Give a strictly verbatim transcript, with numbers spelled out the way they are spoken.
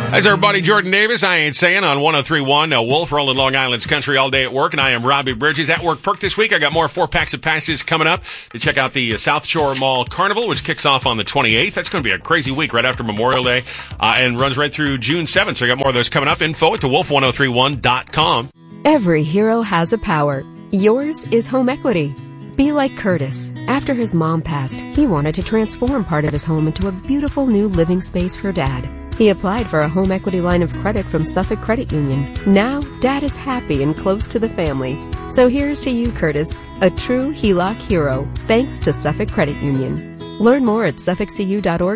That's our buddy Jordan Davis. I ain't saying on one oh three point one. Uh, Wolf rolling Long Island's country all day at work, and I am Robbie Bridges at Work Perk this week. I got more four packs of passes coming up to check out the uh, South Shore Mall Carnival, which kicks off on the twenty-eighth. That's going to be a crazy week right after Memorial Day uh, and runs right through June seventh. So I got more of those coming up. Info at the wolf ten thirty-one dot com. Every hero has a power. Yours is home equity. Be like Curtis. After his mom passed, he wanted to transform part of his home into a beautiful new living space for Dad. He applied for a home equity line of credit from Suffolk Credit Union. Now, Dad is happy and close to the family. So here's to you, Curtis, a true H E L O C hero, thanks to Suffolk Credit Union. Learn more at suffolk c u dot org